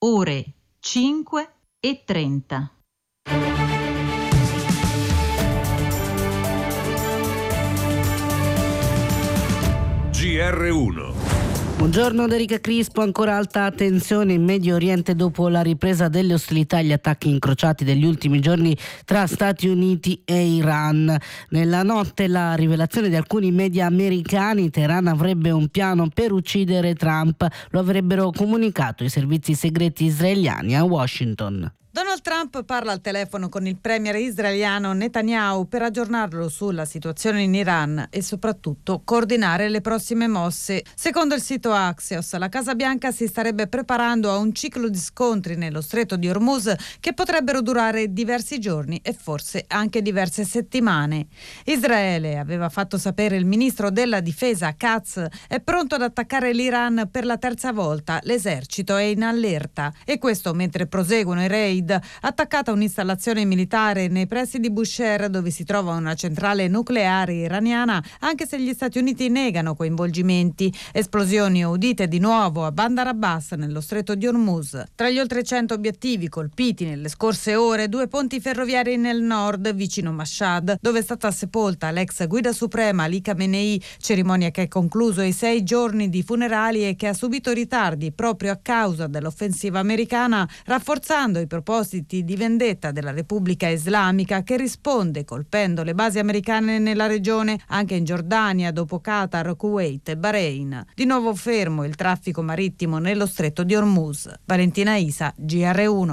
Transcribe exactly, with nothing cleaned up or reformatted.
ore cinque e trenta. G R uno. Buongiorno da Erika Crispo, ancora alta tensione in Medio Oriente dopo la ripresa delle ostilità e gli attacchi incrociati degli ultimi giorni tra Stati Uniti e Iran. Nella notte la rivelazione di alcuni media americani: Teheran avrebbe un piano per uccidere Trump, lo avrebbero comunicato i servizi segreti israeliani a Washington. Donald Trump parla al telefono con il premier israeliano Netanyahu per aggiornarlo sulla situazione in Iran e soprattutto coordinare le prossime mosse. Secondo il sito Axios, la Casa Bianca si starebbe preparando a un ciclo di scontri nello stretto di Hormuz che potrebbero durare diversi giorni e forse anche diverse settimane. Israele, aveva fatto sapere il ministro della difesa Katz, è pronto ad attaccare l'Iran per la terza volta. L'esercito è in allerta e questo mentre proseguono i raid. Attaccata un'installazione militare nei pressi di Bushehr, dove si trova una centrale nucleare iraniana, anche se gli Stati Uniti negano coinvolgimenti. Esplosioni udite di nuovo a Bandar Abbas nello stretto di Hormuz. Tra gli oltre cento obiettivi colpiti nelle scorse ore, due ponti ferroviari nel nord, vicino Mashhad, dove è stata sepolta l'ex guida suprema Ali Khamenei, cerimonia che ha concluso i sei giorni di funerali e che ha subito ritardi proprio a causa dell'offensiva americana, rafforzando i propositi di vendetta della Repubblica Islamica, che risponde colpendo le basi americane nella regione, anche in Giordania, dopo Qatar, Kuwait e Bahrain. Di nuovo fermo il traffico marittimo nello stretto di Hormuz. Valentina Isa, G R uno.